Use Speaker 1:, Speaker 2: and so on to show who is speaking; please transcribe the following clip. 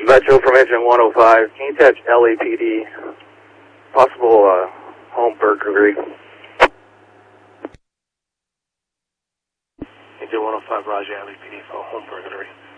Speaker 1: Metro from engine 105. Can you catch LAPD? Possible home burglary.
Speaker 2: Engine 105, Roger, LAPD for home burglary.